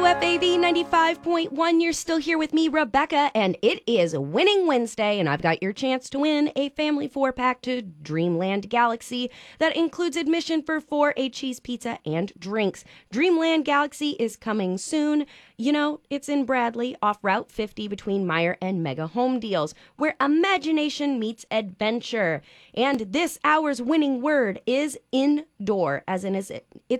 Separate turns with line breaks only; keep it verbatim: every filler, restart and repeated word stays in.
F A V ninety-five point one, you're still here with me, Rebecca, and it is Winning Wednesday, and I've got your chance to win a family four-pack to Dreamland Galaxy that includes admission for four, a cheese pizza, and drinks. Dreamland Galaxy is coming soon. You know, it's in Bradley, off Route fifty between Meyer and Mega Home Deals, where imagination meets adventure. And this hour's winning word is indoor, as in is it, it's